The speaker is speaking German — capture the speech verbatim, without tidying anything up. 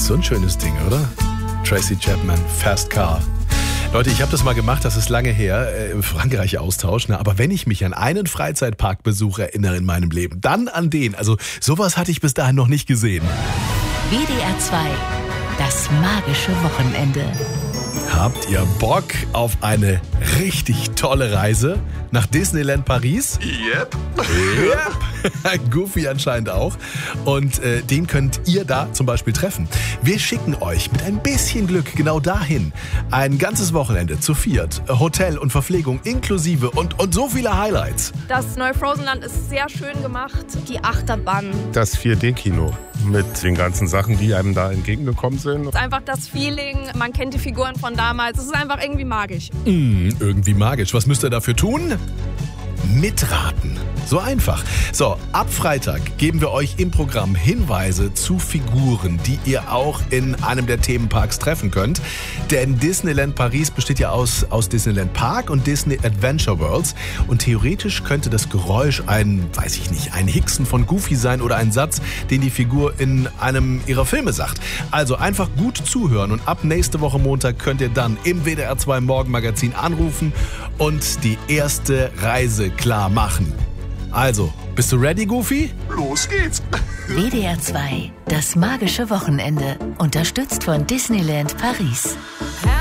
ist so ein schönes Ding, oder? Tracy Chapman, Fast Car. Leute, ich habe das mal gemacht, das ist lange her, äh, im Frankreich-Austausch. Ne? Aber wenn ich mich an einen Freizeitparkbesuch erinnere in meinem Leben, dann an den. Also sowas hatte ich bis dahin noch nicht gesehen. W D R zwei, das magische Wochenende. Habt ihr Bock auf eine richtig tolle Reise nach Disneyland Paris? Yep. Yep. Goofy anscheinend auch. Und äh, den könnt ihr da zum Beispiel treffen. Wir schicken euch mit ein bisschen Glück genau dahin. Ein ganzes Wochenende zu viert. Hotel und Verpflegung inklusive und, und so viele Highlights. Das neue Frozenland ist sehr schön gemacht. Die Achterbahn. Das vier D Kino mit den ganzen Sachen, die einem da entgegengekommen sind. Es ist einfach das Feeling, man kennt die Figuren von damals. Es ist einfach irgendwie magisch. Mm, irgendwie magisch. Was müsst ihr dafür tun? Mitraten. So einfach. So, ab Freitag geben wir euch im Programm Hinweise zu Figuren, die ihr auch in einem der Themenparks treffen könnt. Denn Disneyland Paris besteht ja aus, aus Disneyland Park und Disney Adventure Worlds. Und theoretisch könnte das Geräusch ein, weiß ich nicht, ein Hicksen von Goofy sein oder ein Satz, den die Figur in einem ihrer Filme sagt. Also einfach gut zuhören und ab nächste Woche Montag könnt ihr dann im W D R zwei Morgenmagazin anrufen und die erste Reise klar machen. Also, bist du ready, Goofy? Los geht's. W D R zwei, das magische Wochenende. Unterstützt von Disneyland Paris.